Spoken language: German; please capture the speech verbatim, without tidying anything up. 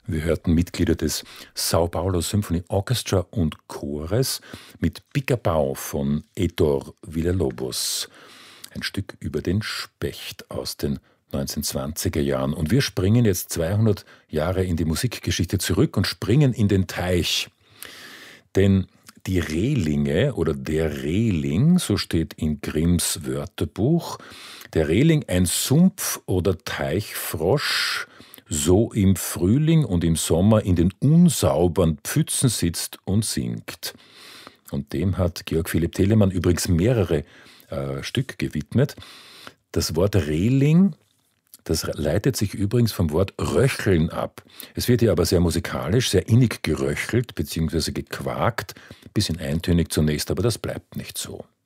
Wir hörten Mitglieder des São Paulo Symphony Orchestra und Chores mit Pica-Pau von Heitor Villa-Lobos. Ein Stück über den Specht aus den neunzehnhundertzwanziger Jahren. Und wir springen jetzt zweihundert Jahre in die Musikgeschichte zurück und springen in den Teich. Denn die Rehlinge oder der Rehling, so steht in Grimms Wörterbuch, der Rehling, ein Sumpf- oder Teichfrosch, so im Frühling und im Sommer in den unsauberen Pfützen sitzt und singt. Und dem hat Georg Philipp Telemann übrigens mehrere äh, Stück gewidmet. Das Wort Rehling, das leitet sich übrigens vom Wort Röcheln ab. Es wird hier aber sehr musikalisch, sehr innig geröchelt bzw. gequakt, bisschen eintönig zunächst, aber das bleibt nicht so.